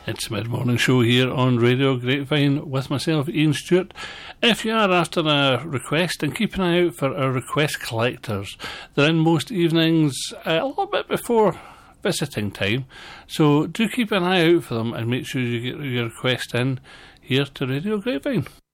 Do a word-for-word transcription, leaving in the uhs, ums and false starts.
It's the mid-morning show here on Radio Grapevine with myself, Ian Stewart. If you are after a request, then keep an eye out for our request collectors. They're in most evenings uh, a little bit before visiting time, so do keep an eye out for them and make sure you get your request in here to Radio Grapevine.